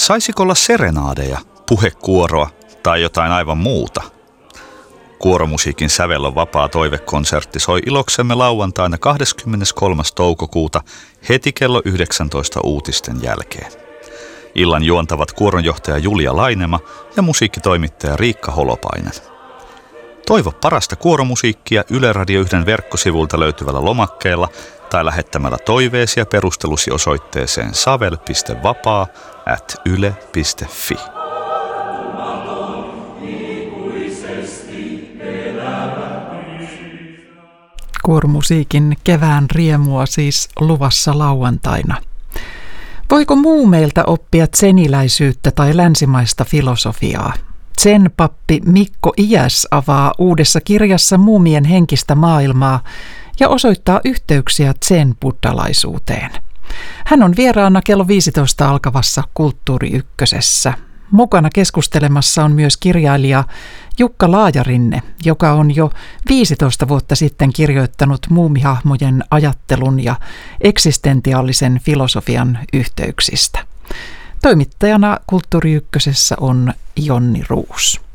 Saisiko olla serenaadeja, puhekuoroa tai jotain aivan muuta? Kuoromusiikin sävellön vapaa toivekonsertti soi iloksemme lauantaina 23. toukokuuta heti kello 19 uutisten jälkeen. Illan juontavat kuoronjohtaja Julia Lainema ja musiikkitoimittaja Riikka Holopainen. Toivo parasta kuoromusiikkia Yle Radio 1 verkkosivulta löytyvällä lomakkeella tai lähettämällä toiveesi ja perustelusi osoitteeseen savel.vapaa@yle.fi. Kuoromusiikin kevään riemua siis luvassa lauantaina. Voiko muumeilta oppia tseniläisyyttä tai länsimaista filosofiaa? Zen-pappi Mikko Iäs avaa uudessa kirjassa muumien henkistä maailmaa ja osoittaa yhteyksiä zen-buddhalaisuuteen. Hän on vieraana kello 15 alkavassa Kulttuuri Ykkösessä. Mukana keskustelemassa on myös kirjailija Jukka Laajarinne, joka on jo 15 vuotta sitten kirjoittanut muumihahmojen ajattelun ja eksistentiaalisen filosofian yhteyksistä. Toimittajana Kulttuuri Ykkösessä on Jonni Ruus.